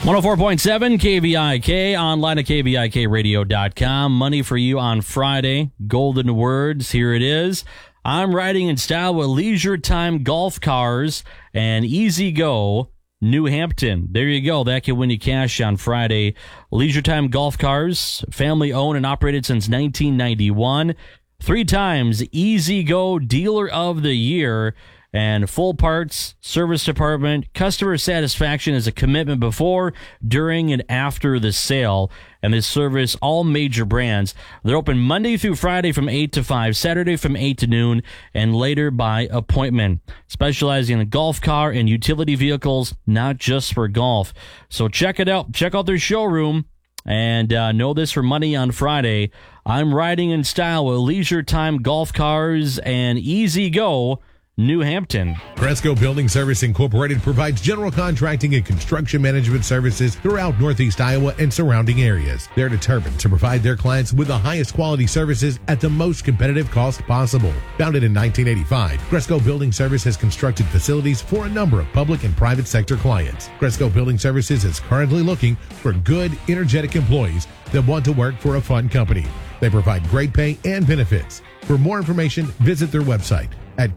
104.7 KVIK, online at KVIKradio.com. Money for you on Friday. Golden words, here it is. I'm riding in style with Leisure Time Golf Cars and Easy Go New Hampton. There you go. That can win you cash on Friday. Leisure Time Golf Cars, family owned and operated since 1991. 3 times Easy Go Dealer of the Year. And full parts, service department, customer satisfaction is a commitment before, during, and after the sale. And they service all major brands. They're open Monday through Friday from 8 to 5, Saturday from 8 to noon, and later by appointment. Specializing in golf car and utility vehicles, not just for golf. So check it out. Check out their showroom. And know this for money on Friday. I'm riding in style with Leisure Time Golf Cars and Easy Go New Hampton. Cresco Building Service Incorporated provides general contracting and construction management services throughout Northeast Iowa and surrounding areas. They're determined to provide their clients with the highest quality services at the most competitive cost possible. Founded in 1985, Cresco Building Service has constructed facilities for a number of public and private sector clients. Cresco Building Services is currently looking for good, energetic employees that want to work for a fun company. They provide great pay and benefits. For more information, visit their website at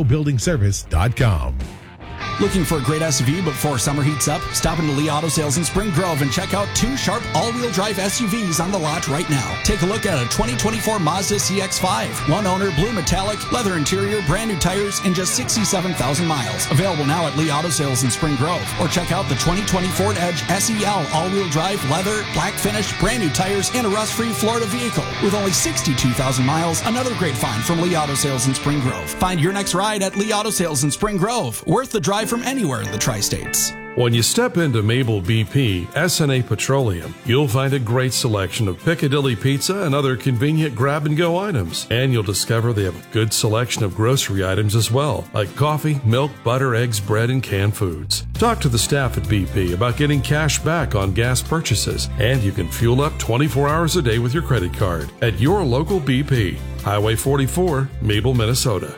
CrescoBuildingService.com. Looking for a great SUV before summer heats up? Stop into Lee Auto Sales in Spring Grove and check out 2 sharp all-wheel drive SUVs on the lot right now. Take a look at a 2024 Mazda CX-5. 1 owner, blue metallic, leather interior, brand new tires, and just 67,000 miles. Available now at Lee Auto Sales in Spring Grove. Or check out the 2020 Ford Edge SEL all-wheel drive, leather, black finish, brand new tires, and a rust-free Florida vehicle. With only 62,000 miles, another great find from Lee Auto Sales in Spring Grove. Find your next ride at Lee Auto Sales in Spring Grove. Worth the drive from anywhere in the Tri-States. When you step into Mabel BP, SNA Petroleum, you'll find a great selection of Piccadilly pizza and other convenient grab-and-go items. And you'll discover they have a good selection of grocery items as well, like coffee, milk, butter, eggs, bread, and canned foods. Talk to the staff at BP about getting cash back on gas purchases, and you can fuel up 24 hours a day with your credit card at your local BP. Highway 44, Mabel, Minnesota.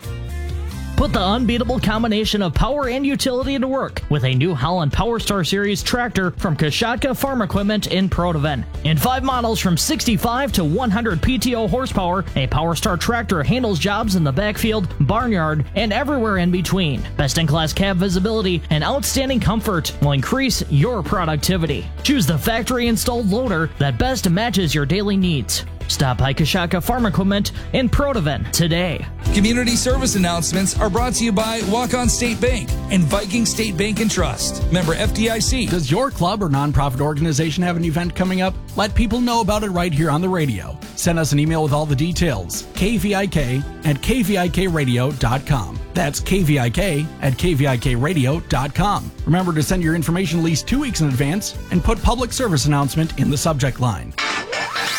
Put the unbeatable combination of power and utility to work with a New Holland PowerStar Series tractor from Kashatka Farm Equipment in Protoven. In 5 models from 65 to 100 PTO horsepower, a PowerStar tractor handles jobs in the backfield, barnyard, and everywhere in between. Best-in-class cab visibility and outstanding comfort will increase your productivity. Choose the factory-installed loader that best matches your daily needs. Stop by Kashatka Farm Equipment in Protoven today. Community service announcements are brought to you by Walk-On State Bank and Viking State Bank and Trust. Member FDIC. Does your club or nonprofit organization have an event coming up? Let people know about it right here on the radio. Send us an email with all the details. KVIK@KVIKradio.com. That's KVIK@KVIKradio.com. Remember to send your information at least 2 weeks in advance and put public service announcement in the subject line.